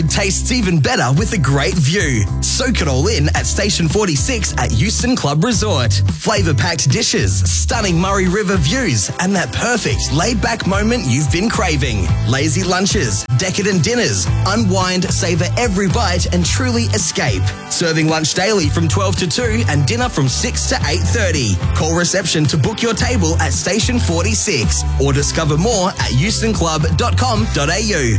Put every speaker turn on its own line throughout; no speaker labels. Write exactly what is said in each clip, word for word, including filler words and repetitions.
Tastes even better with a great view. Soak it all in at Station forty-six at Euston Club Resort. Flavour-packed dishes, stunning Murray River views, and that perfect laid-back moment you've been craving. Lazy lunches, decadent dinners. Unwind, savour every bite, and truly escape. Serving lunch daily from twelve to two and dinner from six to eight thirty. Call reception to book your table at Station forty-six or discover more at euston club dot com dot a u.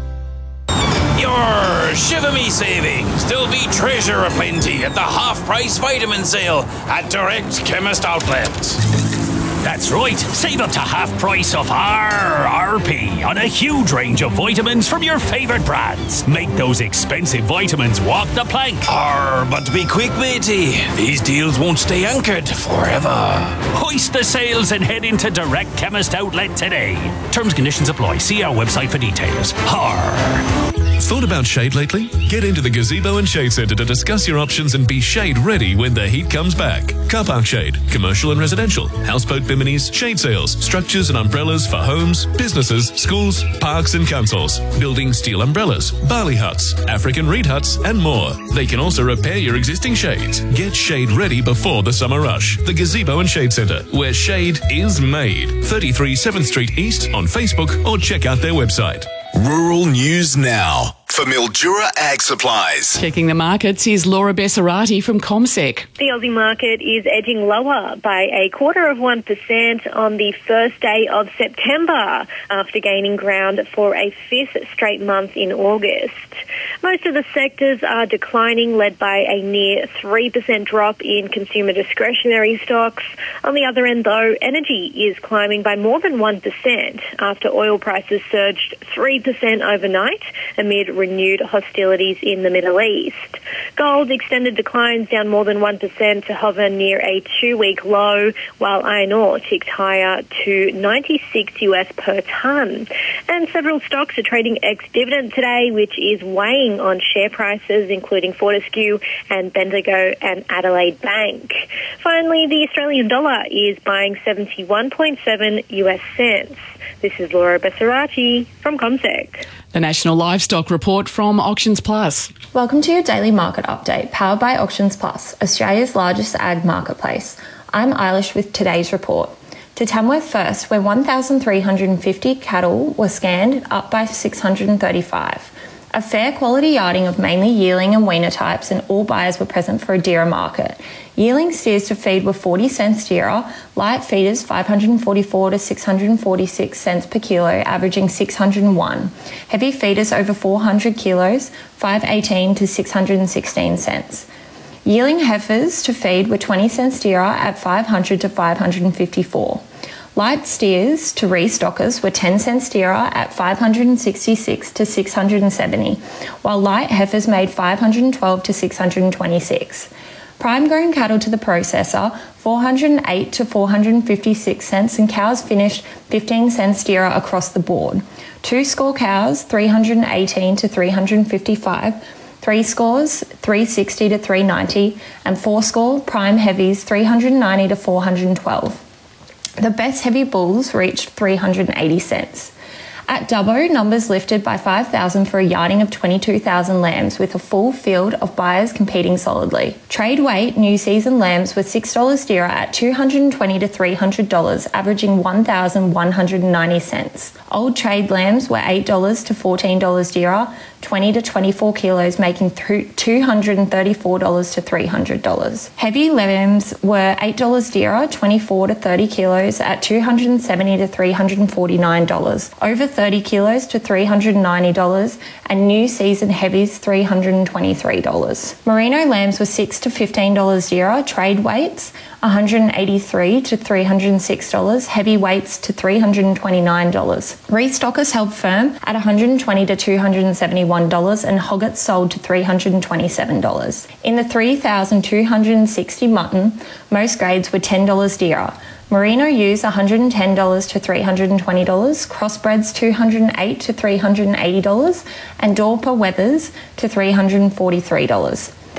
Your Shiver Me savings. There'll be treasure aplenty at the half-price vitamin sale at Direct Chemist Outlets.
That's right, save up to half price of R R P on a huge range of vitamins from your favourite brands. Make those expensive vitamins walk the plank.
Arr, but be quick, matey. These deals won't stay anchored forever.
Hoist the sails and head into Direct Chemist Outlet today. Terms and conditions apply. See our website for details. Arr.
Thought about shade lately? Get into the Gazebo and Shade Centre to discuss your options and be shade ready when the heat comes back. Car park shade, commercial and residential, houseboat biminis, shade sails, structures and umbrellas for homes, businesses, schools, parks and councils, building steel umbrellas, barley huts, African reed huts and more. They can also repair your existing shades. Get shade ready before the summer rush. The Gazebo and Shade Centre, where shade is made. thirty-three seventh Street East on Facebook or check out their website.
Rural News Now for Mildura Ag Supplies.
Checking the markets is Laura Bessarati from CommSec.
The Aussie market is edging lower by a quarter of one percent on the first day of September after gaining ground for a fifth straight month in August. Most of the sectors are declining, led by a near three percent drop in consumer discretionary stocks. On the other end, though, energy is climbing by more than one percent after oil prices surged three percent overnight amid renewed hostilities in the Middle East. Gold extended declines down more than one percent to hover near a two-week low, while iron ore ticked higher to ninety-six U S per tonne. And several stocks are trading ex-dividend today, which is weighing on share prices, including Fortescue and Bendigo and Adelaide Bank. Finally, the Australian dollar is buying seventy-one point seven U S cents. This is Laura Bessarati from CommSec.
The National Livestock Report from Auctions Plus.
Welcome to your daily market update, powered by Auctions Plus, Australia's largest ag marketplace. I'm Eilish with today's report. To Tamworth first, where one thousand three hundred fifty cattle were scanned, up by six hundred thirty-five. A fair quality yarding of mainly yearling and weaner types, and all buyers were present for a dearer market. Yearling steers to feed were forty cents dearer, light feeders five hundred forty-four to six hundred forty-six cents per kilo, averaging six hundred one. Heavy feeders over four hundred kilos, five hundred eighteen to six hundred sixteen cents. Yearling heifers to feed were twenty cents dearer at five hundred to five hundred fifty-four. Light steers to restockers were ten cents dearer at five hundred sixty-six to six hundred seventy, while light heifers made five hundred twelve to six hundred twenty-six. Prime grown cattle to the processor, four hundred eight to four hundred fifty-six cents, and cows finished fifteen cents dearer across the board. Two score cows, three hundred eighteen to three hundred fifty-five, three scores, three hundred sixty to three hundred ninety, and four score prime heavies, three hundred ninety to four hundred twelve. The best heavy bulls reached three hundred eighty cents. At Dubbo, numbers lifted by five thousand for a yarding of twenty-two thousand lambs, with a full field of buyers competing solidly. Trade weight new season lambs were six dollars dearer at two hundred twenty to three hundred dollars, averaging one thousand one hundred ninety cents. Old trade lambs were eight dollars to fourteen dollars dearer, twenty to twenty-four kilos, making two hundred thirty-four dollars to three hundred dollars. Heavy lambs were eight dollars dearer, twenty-four to thirty kilos, at two hundred seventy to three hundred forty-nine dollars. Over thirty kilos to three hundred ninety dollars, and new season heavies three hundred twenty-three dollars. Merino lambs were six to fifteen dollars dearer, trade weights one hundred eighty-three to three hundred six dollars, heavy weights to three hundred twenty-nine dollars. Restockers held firm at one hundred twenty to two hundred seventy-one dollars, and hoggets sold to three hundred twenty-seven dollars. In the three thousand two hundred sixty mutton, most grades were ten dollars dearer. Merino ewes one hundred ten dollars to three hundred twenty dollars, crossbreds two hundred eight dollars to three hundred eighty dollars, and Dorper wethers to three hundred forty-three dollars. That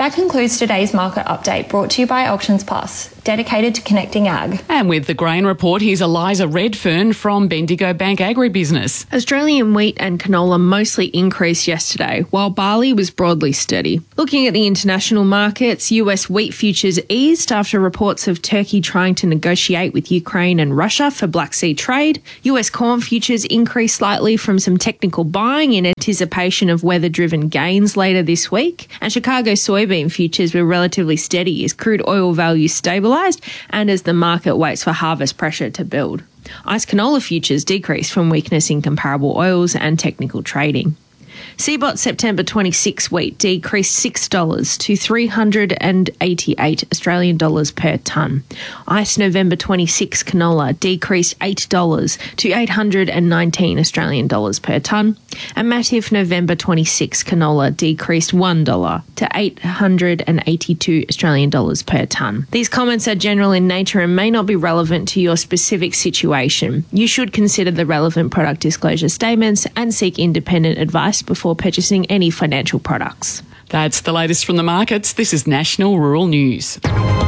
That concludes today's market update, brought to you by Auctions Plus, dedicated to connecting ag.
And with the grain report, here's Eliza Redfern from Bendigo Bank Agribusiness.
Australian wheat and canola mostly increased yesterday, while barley was broadly steady. Looking at the international markets, U S wheat futures eased after reports of Turkey trying to negotiate with Ukraine and Russia for Black Sea trade. U S corn futures increased slightly from some technical buying in anticipation of weather-driven gains later this week. And Chicago soybean futures were relatively steady as crude oil values stabilised and as the market waits for harvest pressure to build. ICE canola futures decreased from weakness in comparable oils and technical trading. C B O T September twenty-six wheat decreased six dollars to three hundred eighty-eight Australian dollars per tonne. ICE November twenty-six canola decreased eight dollars to eight hundred nineteen Australian dollars per tonne. And Matif November twenty-six canola decreased one dollar to eight hundred eighty-two Australian dollars per tonne. These comments are general in nature and may not be relevant to your specific situation. You should consider the relevant product disclosure statements and seek independent advice before purchasing any financial products.
That's the latest from the markets. This is National Rural News.